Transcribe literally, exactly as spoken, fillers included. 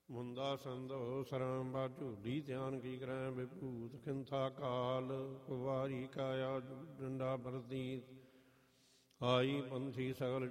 ਮੁੰਦਾ ਸੰਦੋ ਸਰਾਂ ਬਾਝੂਲੀ ਧਿਆਨ ਕੀ ਕਰੈ ਵਿਭੂਤ ਖਿੰਥਾ ਕਾਲ ਕੁਵਾਰੀ ਕਾਇਆ ਡੰਡਾ ਵਰਦੀ ਆਈ ਪੰਥੀ ਸਗਲ